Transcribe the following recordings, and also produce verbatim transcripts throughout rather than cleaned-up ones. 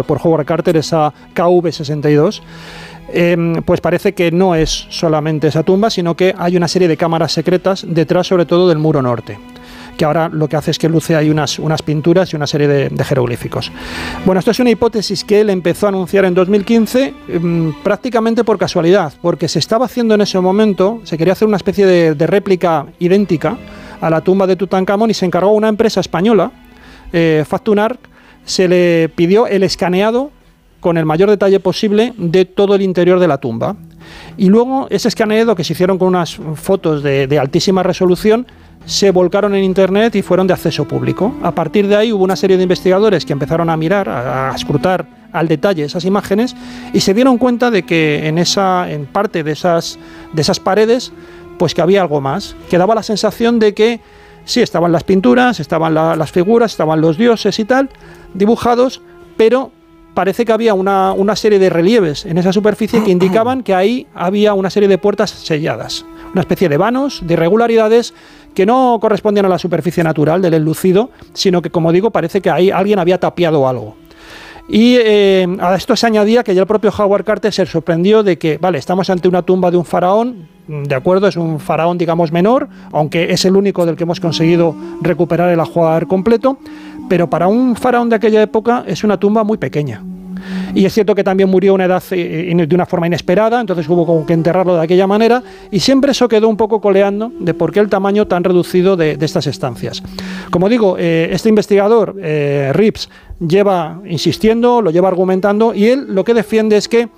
por, por Howard Carter, esa K V sesenta y dos, eh, pues parece que no es solamente esa tumba, sino que hay una serie de cámaras secretas detrás, sobre todo del muro norte, que ahora lo que hace es que luce ahí unas, unas pinturas y una serie de, de jeroglíficos. Bueno, esto es una hipótesis que él empezó a anunciar en dos mil quince mmm, prácticamente por casualidad, porque se estaba haciendo en ese momento, se quería hacer una especie de, de réplica idéntica a la tumba de Tutankamón y se encargó a una empresa española, eh, Factunarc, se le pidió el escaneado con el mayor detalle posible de todo el interior de la tumba. Y luego ese escaneado, que se hicieron con unas fotos de, de altísima resolución, se volcaron en internet y fueron de acceso público. A partir de ahí hubo una serie de investigadores que empezaron a mirar, a, a escrutar al detalle esas imágenes y se dieron cuenta de que en esa, en parte de esas, de esas paredes, pues que había algo más, que daba la sensación de que sí, estaban las pinturas, estaban la, las figuras, estaban los dioses y tal, dibujados, pero parece que había una, una serie de relieves en esa superficie que indicaban que ahí había una serie de puertas selladas, una especie de vanos, de irregularidades que no correspondían a la superficie natural del enlucido, sino que, como digo, parece que ahí alguien había tapiado algo. Y eh, a esto se añadía que ya el propio Howard Carter se sorprendió de que, vale, estamos ante una tumba de un faraón, de acuerdo, es un faraón, digamos, menor, aunque es el único del que hemos conseguido recuperar el ajuar completo, pero para un faraón de aquella época es una tumba muy pequeña. Y es cierto que también murió a una edad eh, de una forma inesperada, entonces hubo como que enterrarlo de aquella manera, y siempre eso quedó un poco coleando de por qué el tamaño tan reducido de, de estas estancias. Como digo, eh, este investigador, eh, Reeves, lleva insistiendo, lo lleva argumentando, y él lo que defiende es que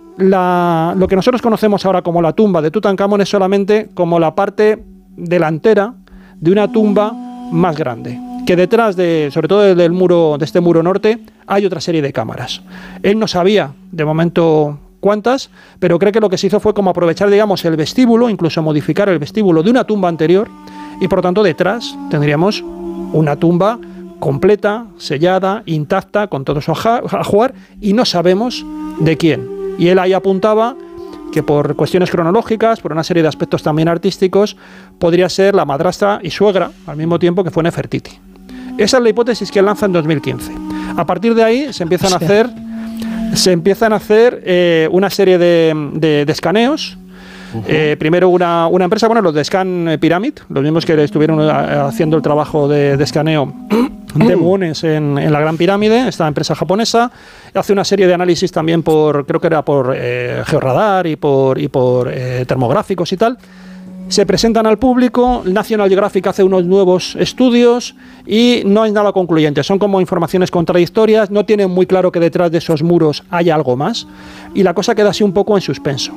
la, lo que nosotros conocemos ahora como la tumba de Tutankamón es solamente como la parte delantera de una tumba más grande, que detrás de, sobre todo del muro, de este muro norte, hay otra serie de cámaras. Él no sabía de momento cuántas, pero cree que lo que se hizo fue como aprovechar, digamos, el vestíbulo, incluso modificar el vestíbulo de una tumba anterior, y por lo tanto detrás tendríamos una tumba completa, sellada, intacta, con todo su ajuar, y no sabemos de quién. Y él ahí apuntaba que por cuestiones cronológicas, por una serie de aspectos también artísticos, podría ser la madrastra y suegra, al mismo tiempo que fue Nefertiti. Esa es la hipótesis que él lanza en dos mil quince. A partir de ahí se empiezan a hacer, se empiezan a hacer eh, una serie de, de, de escaneos. Uh-huh. Eh, primero una, una empresa, bueno, los de Scan Pyramid, los mismos que estuvieron haciendo el trabajo de, de escaneo de muones en, en la Gran Pirámide, esta empresa japonesa, hace una serie de análisis también por, creo que era por eh, georradar y por, y por eh, termográficos y tal. Se presentan al público, National Geographic hace unos nuevos estudios y no es nada concluyente, son como informaciones contradictorias, no tienen muy claro que detrás de esos muros hay algo más y la cosa queda así un poco en suspenso.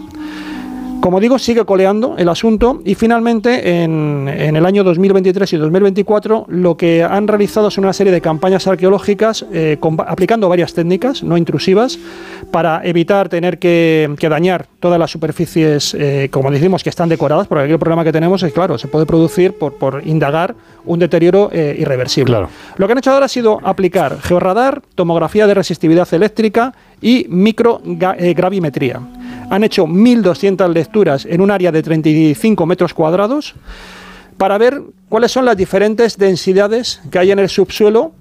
Como digo, sigue coleando el asunto y finalmente en, en el año dos mil veintitrés y dos mil veinticuatro lo que han realizado son una serie de campañas arqueológicas eh, con, aplicando varias técnicas no intrusivas para evitar tener que, que dañar todas las superficies, eh, como decimos, que están decoradas, porque aquí el problema que tenemos es, claro, se puede producir por, por indagar un deterioro eh, irreversible. Claro. Lo que han hecho ahora ha sido aplicar georradar, tomografía de resistividad eléctrica y microgravimetría. Han hecho mil doscientas lecturas en un área de treinta y cinco metros cuadrados para ver cuáles son las diferentes densidades que hay en el subsuelo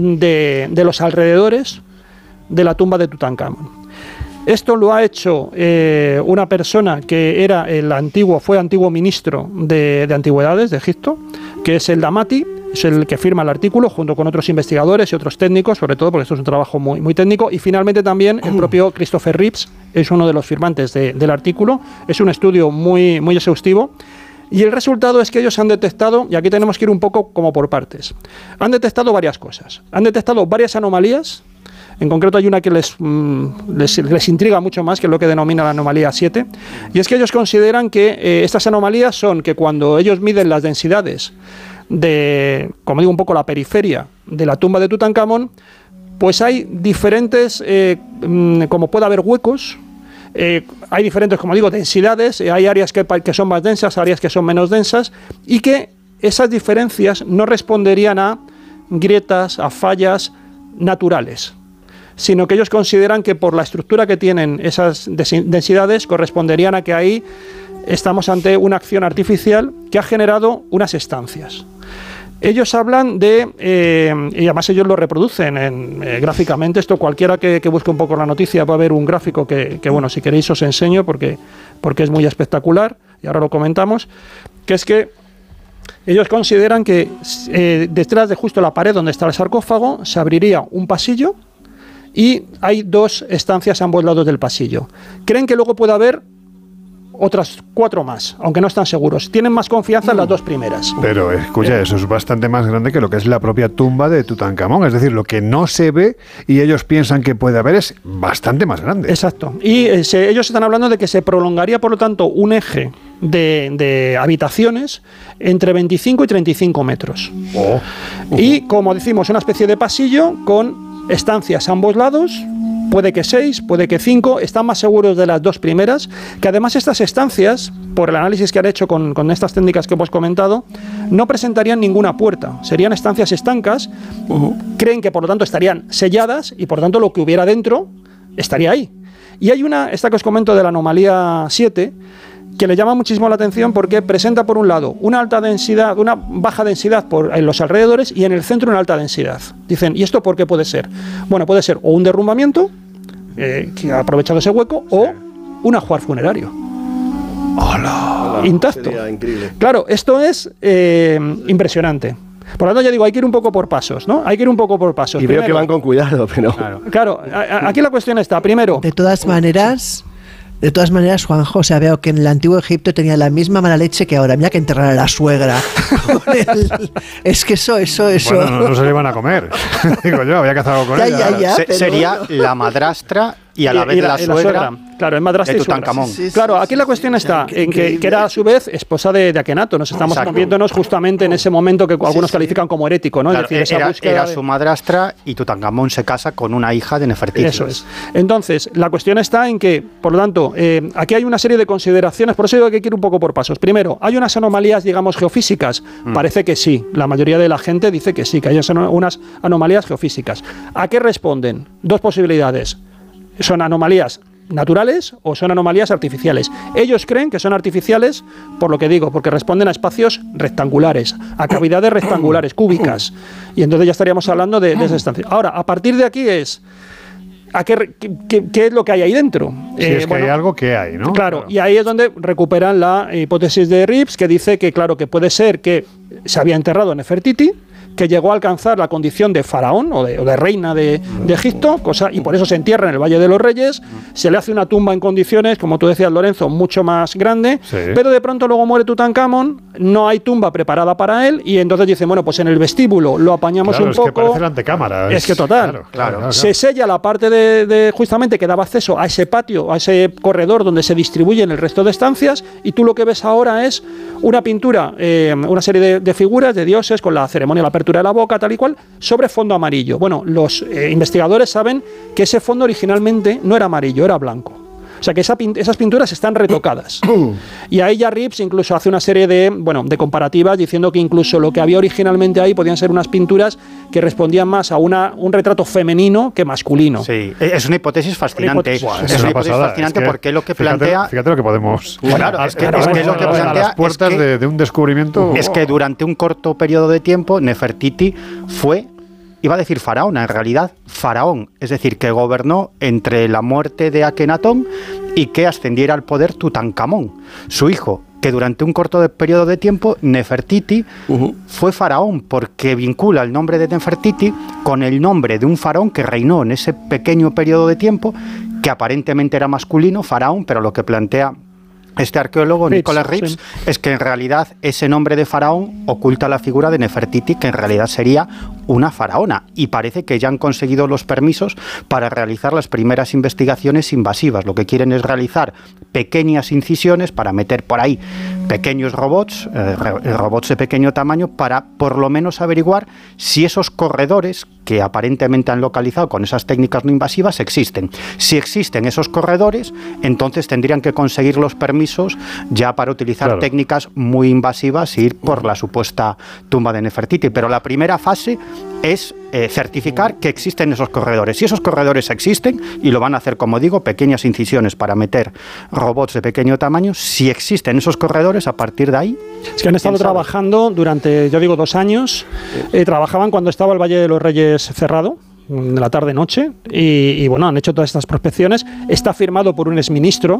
de, de los alrededores de la tumba de Tutankamón. Esto lo ha hecho eh, una persona que era el antiguo, fue antiguo ministro de, de Antigüedades de Egipto, que es el Damati, es el que firma el artículo junto con otros investigadores y otros técnicos, sobre todo porque esto es un trabajo muy, muy técnico, y finalmente también el propio Christopher Reeves es uno de los firmantes de, del artículo. Es un estudio muy, muy exhaustivo y el resultado es que ellos han detectado, y aquí tenemos que ir un poco como por partes, han detectado varias cosas, han detectado varias anomalías. En concreto hay una que les, mmm, les, les intriga mucho más, que es lo que denomina la anomalía siete, y es que ellos consideran que eh, estas anomalías son que cuando ellos miden las densidades de, como digo, un poco la periferia de la tumba de Tutankamón, pues hay diferentes, eh, como puede haber huecos, eh, hay diferentes, como digo, densidades, eh, hay áreas que, que son más densas, áreas que son menos densas, y que esas diferencias no responderían a grietas, a fallas naturales, sino que ellos consideran que por la estructura que tienen esas densidades corresponderían a que ahí estamos ante una acción artificial que ha generado unas estancias. Ellos hablan de, eh, y además ellos lo reproducen en, eh, gráficamente, esto cualquiera que, que busque un poco la noticia va a ver un gráfico que, que bueno, si queréis os enseño porque, porque es muy espectacular, y ahora lo comentamos, que es que ellos consideran que eh, detrás de justo la pared donde está el sarcófago se abriría un pasillo y hay dos estancias a ambos lados del pasillo. Creen que luego puede haber otras cuatro más, aunque no están seguros. Tienen más confianza en las dos primeras. Pero escucha, eso es bastante más grande que lo que es la propia tumba de Tutankamón. Es decir, lo que no se ve y ellos piensan que puede haber es bastante más grande. Exacto. Y eh, se, ellos están hablando de que se prolongaría, por lo tanto, un eje de, de habitaciones entre veinticinco y treinta y cinco metros. Oh. Uh-huh. Y, como decimos, una especie de pasillo con estancias a ambos lados. Puede que seis, puede que cinco, están más seguros de las dos primeras, que además estas estancias, por el análisis que han hecho con, con estas técnicas que hemos comentado, no presentarían ninguna puerta, serían estancias estancas, uh-huh. Creen que por lo tanto estarían selladas y por tanto lo que hubiera dentro estaría ahí. Y hay una, esta que os comento de la anomalía siete, que le llama muchísimo la atención porque presenta por un lado una alta densidad, una baja densidad por en los alrededores y en el centro una alta densidad. Dicen, ¿y esto por qué puede ser? Bueno, puede ser o un derrumbamiento, eh, que ha aprovechado ese hueco, sí. O un ajuar funerario. ¡Hola! Intacto. Claro, esto es eh, impresionante. Por lo tanto, ya digo, hay que ir un poco por pasos, ¿no? Hay que ir un poco por pasos. Y Primero, veo que van con cuidado, pero... Claro, claro a, a, aquí la cuestión está, primero... De todas maneras... De todas maneras, Juanjo, o sea, veo que en el antiguo Egipto tenía la misma mala leche que ahora. Mira que enterrar a la suegra. El, es que eso, eso, eso... Bueno, no, no se le iban a comer. Digo yo, había que hacer algo con ya, ella. Ya, ya, Se, pero... Sería la madrastra y a la vez y la, la, y suegra, la suegra. Claro, es madrastra de y suegra. Tutankamón. Sí, sí, claro, sí, aquí sí, la cuestión sí, está sí, en que, que era a su vez esposa de, de Akenaton. Nos estamos Exacto. moviéndonos justamente en ese momento que algunos sí. califican como herético, ¿no? Claro, es decir, esa era, búsqueda era de... su madrastra y Tutankamón se casa con una hija de Nefertiti. Eso es. Entonces, la cuestión está en que, por lo tanto, eh, aquí hay una serie de consideraciones, por eso digo que hay que ir un poco por pasos. Primero, ¿hay unas anomalías, digamos, geofísicas? Mm. Parece que sí. La mayoría de la gente dice que sí, que hay unas anomalías geofísicas. ¿A qué responden? Dos posibilidades. Son anomalías naturales o son anomalías artificiales. Ellos creen que son artificiales, por lo que digo, porque responden a espacios rectangulares, a cavidades rectangulares, cúbicas. Y entonces ya estaríamos hablando de, de esa estancia. Ahora, a partir de aquí es... ¿A qué, qué, ¿Qué es lo que hay ahí dentro? Si eh, es que bueno, hay algo que hay, ¿no? Claro, claro, y ahí es donde recuperan la hipótesis de Reeves, que dice que, claro, que puede ser que se había enterrado en Nefertiti, que llegó a alcanzar la condición de faraón o de, o de reina de, de Egipto, cosa, y por eso se entierra en el Valle de los Reyes, se le hace una tumba en condiciones, como tú decías, Lorenzo, mucho más grande, sí. Pero de pronto luego muere Tutankamón, no hay tumba preparada para él, y entonces dicen, bueno, pues en el vestíbulo lo apañamos claro, un es poco. Que parece la antecámara. Es, es que total, claro, claro, claro. Se sella la parte de, de justamente que daba acceso a ese patio, a ese corredor donde se distribuyen el resto de estancias, y tú lo que ves ahora es una pintura, eh, una serie de, de figuras de dioses con la ceremonia de la apertura de la boca, tal y cual, sobre fondo amarillo. Bueno, los eh, investigadores saben que ese fondo originalmente no era amarillo, era blanco. O sea que esa pin esas pinturas están retocadas. Y ahí ya Reeves incluso hace una serie de, bueno, de comparativas diciendo que incluso lo que había originalmente ahí podían ser unas pinturas que respondían más a una, un retrato femenino que masculino. Sí, es una hipótesis fascinante. Una hipótesis, es, es una hipótesis pasada. fascinante es que, porque lo que fíjate, plantea... Fíjate lo que podemos... Claro, es que, claro, es que bueno, lo que bueno, plantea... a las puertas es que, de, de un descubrimiento... Es que durante un corto periodo de tiempo Nefertiti fue... Iba a decir faraona, en realidad faraón, es decir, que gobernó entre la muerte de Akenatón y que ascendiera al poder Tutankamón, su hijo, que durante un corto periodo de tiempo Nefertiti uh-huh. fue faraón, porque vincula el nombre de Nefertiti con el nombre de un faraón que reinó en ese pequeño periodo de tiempo, que aparentemente era masculino, faraón, pero lo que plantea este arqueólogo, Reeves, Nicholas Reeves, sí. es que en realidad ese nombre de faraón oculta la figura de Nefertiti, que en realidad sería una faraona, y parece que ya han conseguido los permisos para realizar las primeras investigaciones invasivas. Lo que quieren es realizar pequeñas incisiones para meter por ahí pequeños robots, eh, robots de pequeño tamaño, para por lo menos averiguar si esos corredores que aparentemente han localizado con esas técnicas no invasivas existen. Si existen esos corredores, entonces tendrían que conseguir los permisos ya para utilizar claro. técnicas muy invasivas e ir por la supuesta tumba de Nefertiti. Pero la primera fase es eh, certificar que existen esos corredores. Si esos corredores existen, y lo van a hacer, como digo, pequeñas incisiones para meter robots de pequeño tamaño, si existen esos corredores, a partir de ahí... Es que han estado trabajando durante, yo digo, dos años. Eh, trabajaban cuando estaba el Valle de los Reyes cerrado, de la tarde-noche, y, y bueno, han hecho todas estas prospecciones. Está firmado por un exministro.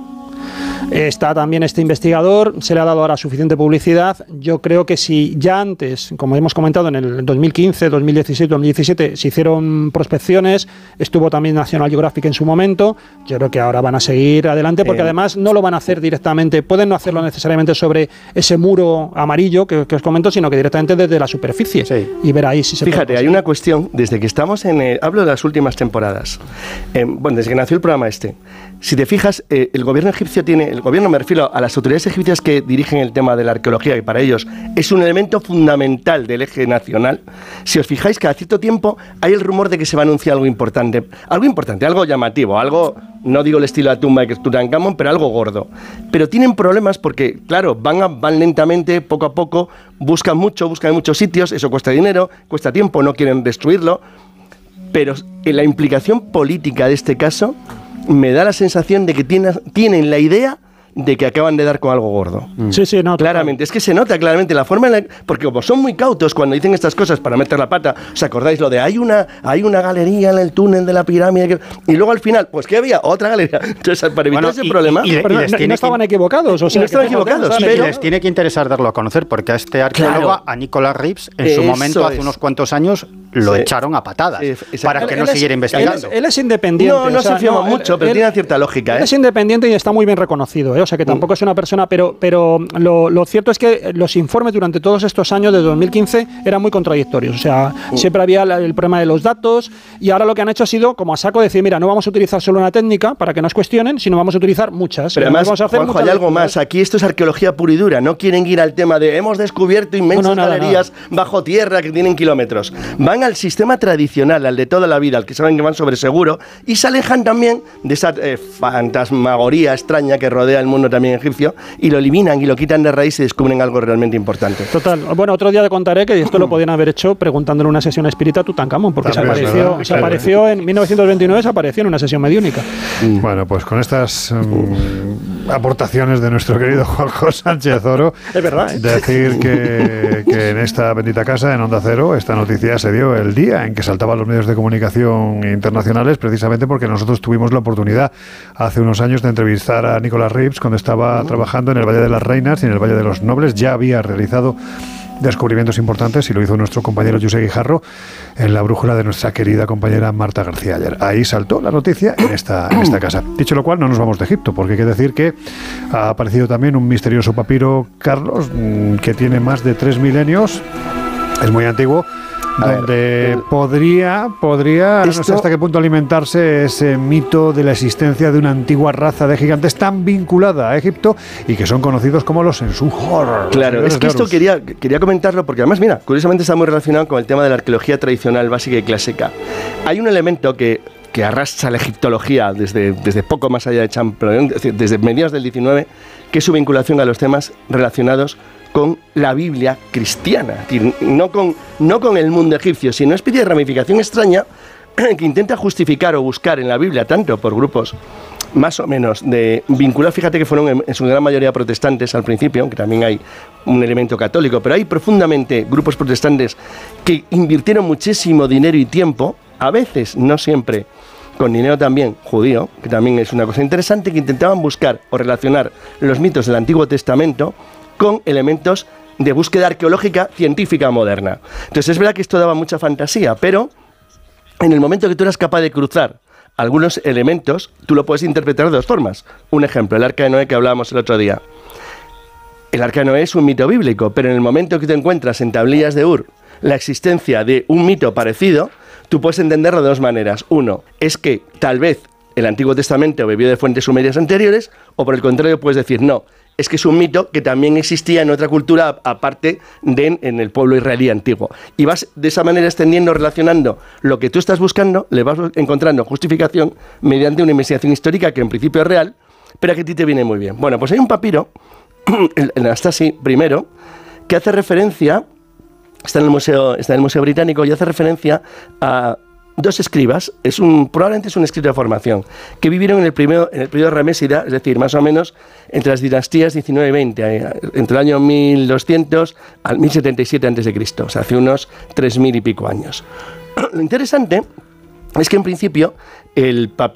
Está también este investigador, se le ha dado ahora suficiente publicidad. Yo creo que si ya antes, como hemos comentado, en el dos mil quince, dos mil dieciséis, dos mil diecisiete se hicieron prospecciones, estuvo también National Geographic en su momento, yo creo que ahora van a seguir adelante, porque eh, además no lo van a hacer directamente, pueden no hacerlo necesariamente sobre ese muro amarillo que, que os comento, sino que directamente desde la superficie, sí, y ver ahí si se Fíjate, puede. Hay una cuestión, desde que estamos en el, hablo de las últimas temporadas, eh, bueno, desde que nació el programa este, si te fijas, eh, el gobierno egipcio tiene, el gobierno me refiero a las autoridades egipcias que dirigen el tema de la arqueología, y para ellos es un elemento fundamental del eje nacional. Si os fijáis, cada cierto tiempo hay el rumor de que se va a anunciar algo importante, algo importante, algo llamativo, algo, no digo el estilo de la tumba de Tutankamón, pero algo gordo. Pero tienen problemas porque, claro, van, a, van lentamente, poco a poco, buscan mucho, buscan en muchos sitios, eso cuesta dinero, cuesta tiempo, no quieren destruirlo, pero en la implicación política de este caso me da la sensación de que tiene, tienen la idea de que acaban de dar con algo gordo. Sí, sí, no. Claramente, es que se nota claramente la forma en la, porque como son muy cautos cuando dicen estas cosas para meter la pata. ¿Os acordáis lo de hay una hay una galería en el túnel de la pirámide que, y luego al final, pues que había otra galería? Entonces, para evitar bueno, ese y, problema, y, y, pero y no, y no estaban que, equivocados, o sea, no estaban equivocados, y pero les tiene que interesar darlo a conocer, porque a este arqueólogo, claro, a Nicholas Reeves, en su momento, hace es. unos cuantos años, lo sí. echaron a patadas sí, para él, que no él siguiera es, investigando. Él es, él es independiente. No, no o sea, se fiaba no, mucho, él, pero él, tiene cierta lógica. Él ¿eh? es independiente y está muy bien reconocido, ¿eh? O sea que tampoco mm. es una persona, pero, pero lo, lo cierto es que los informes durante todos estos años, desde dos mil quince, eran muy contradictorios. O sea, mm. siempre había el problema de los datos, y ahora lo que han hecho ha sido, como a saco, decir, mira, no vamos a utilizar solo una técnica para que nos cuestionen, sino vamos a utilizar muchas. Pero además, vamos a hacer Juanjo, hay algo más. Aquí esto es arqueología pura y dura. No quieren ir al tema de hemos descubierto inmensas no, no, nada, galerías nada. bajo tierra que tienen kilómetros. Van al sistema tradicional, al de toda la vida, al que saben que van sobre seguro, y se alejan también de esa eh, fantasmagoría extraña que rodea el mundo también egipcio, y lo eliminan y lo quitan de raíz y descubren algo realmente importante. Total. Bueno, otro día te contaré que esto lo podían haber hecho preguntándole en una sesión espírita a Tutankamón, porque se apareció, se apareció en mil novecientos veintinueve, se apareció en una sesión mediúnica. Bueno, pues con estas um, aportaciones de nuestro querido Juanjo Sánchez Oro, es verdad, ¿eh? decir que, que en esta bendita casa, en Onda Cero, esta noticia se dio el día en que saltaban los medios de comunicación internacionales, precisamente porque nosotros tuvimos la oportunidad hace unos años de entrevistar a Nicholas Reeves cuando estaba uh-huh. trabajando en el Valle de las Reinas y en el Valle de los Nobles. Ya había realizado descubrimientos importantes y lo hizo nuestro compañero José Guijarro en la brújula de nuestra querida compañera Marta García ayer. Ahí saltó la noticia en esta, en esta casa. Dicho lo cual, no nos vamos de Egipto, porque hay que decir que ha aparecido también un misterioso papiro, Carlos, que tiene más de tres milenios, es muy antiguo, A donde ver, el, podría, podría esto, no sé hasta qué punto alimentarse ese mito de la existencia de una antigua raza de gigantes tan vinculada a Egipto y que son conocidos como los Ensuhor. Claro, es que esto quería, quería comentarlo porque además, mira, curiosamente está muy relacionado con el tema de la arqueología tradicional, básica y clásica. Hay un elemento que, que arrastra la egiptología desde, desde poco más allá de Champollion, desde mediados del diecinueve, que es su vinculación a los temas relacionados con la Biblia cristiana, no con, no con el mundo egipcio, sino una especie de ramificación extraña que intenta justificar o buscar en la Biblia, tanto por grupos más o menos de vincular, fíjate que fueron en, en su gran mayoría protestantes al principio, aunque también hay un elemento católico, pero hay profundamente grupos protestantes que invirtieron muchísimo dinero y tiempo, a veces, no siempre, con dinero también judío, que también es una cosa interesante, que intentaban buscar o relacionar los mitos del Antiguo Testamento con elementos de búsqueda arqueológica científica moderna. Entonces es verdad que esto daba mucha fantasía, pero en el momento que tú eras capaz de cruzar algunos elementos, tú lo puedes interpretar de dos formas. Un ejemplo, el Arca de Noé que hablábamos el otro día. El Arca de Noé es un mito bíblico, pero en el momento que te encuentras en tablillas de Ur la existencia de un mito parecido, tú puedes entenderlo de dos maneras. Uno, es que tal vez el Antiguo Testamento bebió de fuentes sumerias anteriores, o por el contrario puedes decir no, es que es un mito que también existía en otra cultura aparte de en el pueblo israelí antiguo. Y vas de esa manera extendiendo, relacionando lo que tú estás buscando, le vas encontrando justificación mediante una investigación histórica que en principio es real, pero que a ti te viene muy bien. Bueno, pues hay un papiro, el Anastasi primero, que hace referencia está en el Museo, está en el Museo Británico y hace referencia a dos escribas, es un, probablemente es un escrito de formación, que vivieron en el, primero, en el periodo ramésida, es decir, más o menos entre las dinastías diecinueve y veinte, entre el año mil doscientos al mil setenta y siete antes de Cristo, o sea, hace unos tres mil y pico años. Lo interesante es que en principio el papiro